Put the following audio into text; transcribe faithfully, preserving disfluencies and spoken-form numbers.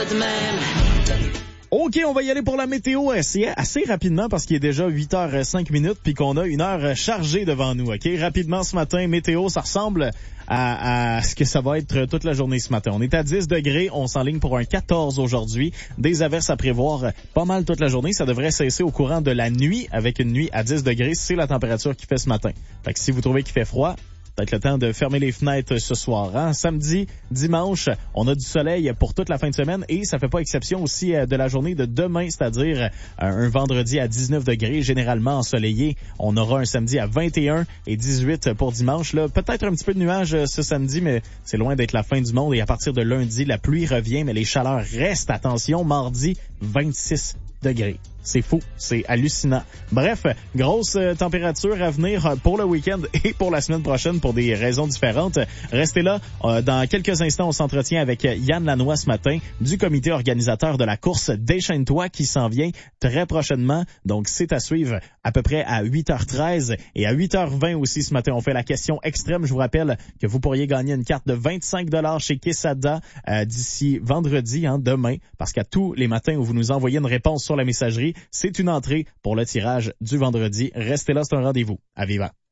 OK, on va y aller pour la météo assez, assez rapidement parce qu'il est déjà huit heures cinq minutes puis qu'on a une heure chargée devant nous. OK, rapidement ce matin, météo, ça ressemble à, à ce que ça va être toute la journée ce matin. On est à dix degrés, on s'enligne pour un quatorze aujourd'hui. Des averses à prévoir pas mal toute la journée. Ça devrait cesser au courant de la nuit avec une nuit à dix degrés. C'est la température qu'il fait ce matin. Fait que si vous trouvez qu'il fait froid, peut-être le temps de fermer les fenêtres ce soir. Hein? Samedi, dimanche, on a du soleil pour toute la fin de semaine et ça fait pas exception aussi de la journée de demain, c'est-à-dire un vendredi à dix-neuf degrés, généralement ensoleillé. On aura un samedi à vingt et un et dix-huit pour dimanche. Là, peut-être un petit peu de nuages ce samedi, mais c'est loin d'être la fin du monde. Et à partir de lundi, la pluie revient, mais les chaleurs restent. Attention, mardi, vingt-six degrés. C'est fou, c'est hallucinant. Bref, grosse euh, température à venir pour le week-end et pour la semaine prochaine pour des raisons différentes. Restez là. Euh, dans quelques instants, on s'entretient avec Yann Lanois ce matin du comité organisateur de la course Déchaîne-toi qui s'en vient très prochainement. Donc, c'est à suivre à peu près à huit heures treize et à huit heures vingt aussi ce matin. On fait la question extrême. Je vous rappelle que vous pourriez gagner une carte de vingt-cinq dollars chez Quesada euh, d'ici vendredi, hein, demain, parce qu'à tous les matins où vous nous envoyez une réponse sur la messagerie, c'est une entrée pour le tirage du vendredi. Restez là, c'est un rendez-vous. À vivant.